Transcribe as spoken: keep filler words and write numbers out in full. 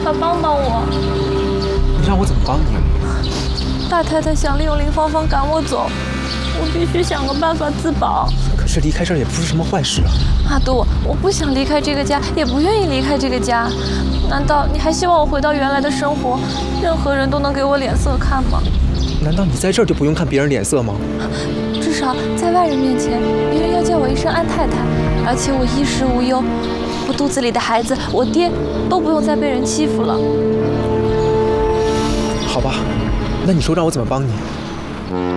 法帮帮我。 你让我怎么帮你啊？ 大太太想利用林芳芳赶我走，我必须想个办法自保。 可是离开这儿也不是什么坏事啊。 阿杜，我不想离开这个家，也不愿意离开这个家。难道你还希望我回到原来的生活，任何人都能给我脸色看吗？ 难道你在这儿就不用看别人脸色吗？ 至少在外人面前，别人要叫我一声安太太，而且我衣食无忧，我肚子里的孩子，我爹都不用再被人欺负了。 好吧，那你说让我怎么帮你？